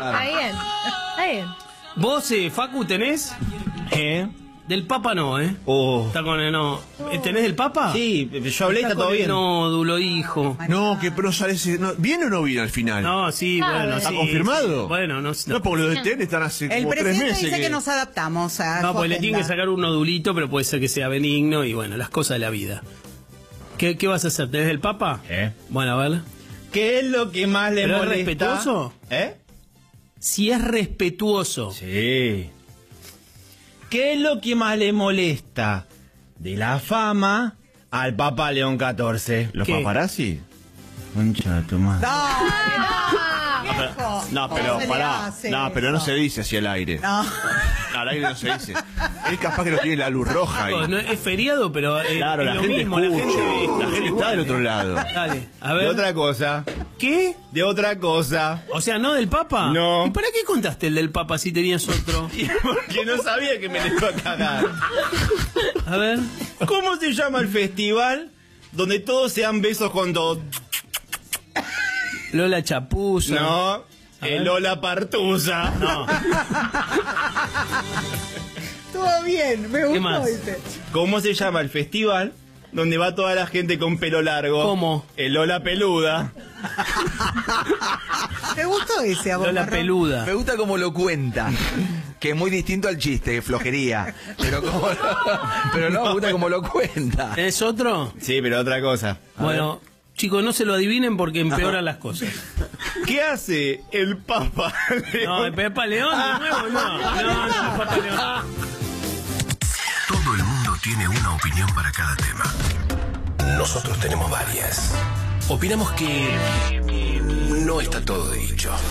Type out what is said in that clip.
Está bien, está bien. ¿Vos, Facu, tenés? Del Papa no, Oh. Está con no. ¿Tenés del Papa? Sí, yo hablé, está todo bien. Nódulo, hijo. No, que pero sale ¿viene o no viene al final? No, sí, bueno, ¿Está sí. confirmado? Sí. Bueno, no. No, porque los de TN están hace El como 3 presidente meses. dice que nos adaptamos a No, su pues le tienen que agenda. sacar un nodulito, pero puede ser que sea benigno y bueno, las cosas de la vida. ¿Qué vas a hacer? ¿Tenés del Papa? Bueno, a ver. ¿Qué es lo que más le ¿Pero molesta? es respetuoso? Si es respetuoso. Sí. ¿Qué es lo que más le molesta de la fama al Papa León XIV? ¿Los ¿Qué? paparazzi? Concha de tu madre. No, pero se le pará. hace No, pero no eso. se dice así al aire. No. Al aire no se dice. Él capaz que no tiene la luz roja ahí. No, es feriado, pero Claro, es la lo gente mismo. escucha. La gente está del otro lado. Dale, a De ver. otra cosa. ¿Qué? De otra cosa. O sea, ¿no del Papa? No. ¿Y para qué contaste el del Papa si tenías otro? Porque no sabía que me le iba a cagar. A ver. ¿Cómo se llama el festival donde todos se dan besos con todos? Lola Chapuza. No, ver. el Lola Partusa. No. Estuvo bien, me gustó más? ese. ¿Cómo se llama el festival donde va toda la gente con pelo largo? ¿Cómo? El Lola Peluda. ¿Te gustó ese a vos, Lola Marrón? Peluda. Me gusta cómo lo cuenta, que es muy distinto al chiste, flojería. Pero no, me gusta cómo lo cuenta. ¿Es otro? Sí, pero otra cosa. Bueno, chicos, no se lo adivinen porque empeoran las cosas. ¿Qué hace el Papa No, el Papa León de nuevo, no. No, el Papa León. Todo el mundo tiene una opinión para cada tema. Nosotros tenemos varias. Opinamos que no está todo dicho.